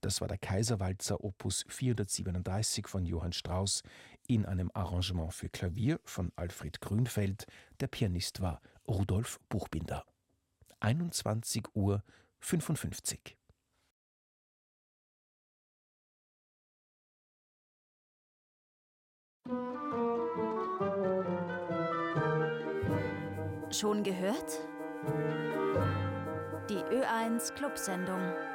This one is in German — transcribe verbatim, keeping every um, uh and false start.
Das war der Kaiserwalzer Opus vierhundertsiebenunddreißig von Johann Strauss in einem Arrangement für Klavier von Alfred Grünfeld. Der Pianist war Rudolf Buchbinder. einundzwanzig Uhr fünfundfünfzig. Schon gehört? Die Ö eins Clubsendung.